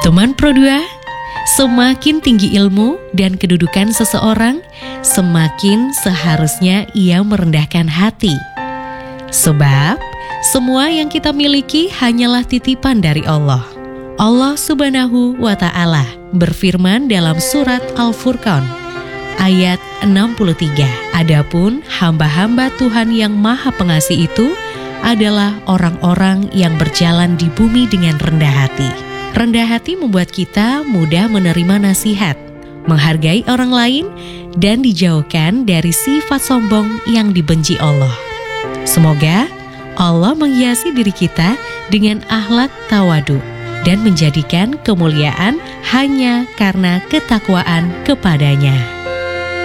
Teman Pro2, semakin tinggi ilmu dan kedudukan seseorang, semakin seharusnya ia merendahkan hati. Sebab, semua yang kita miliki hanyalah titipan dari Allah. Allah Subhanahu wa Ta'ala berfirman dalam surat Al-Furqan ayat 63. Adapun hamba-hamba Tuhan yang Maha Pengasih itu adalah orang-orang yang berjalan di bumi dengan rendah hati. Rendah hati membuat kita mudah menerima nasihat, menghargai orang lain, dan dijauhkan dari sifat sombong yang dibenci Allah. Semoga Allah menghiasi diri kita dengan akhlak tawadu dan menjadikan kemuliaan hanya karena ketakwaan kepadanya.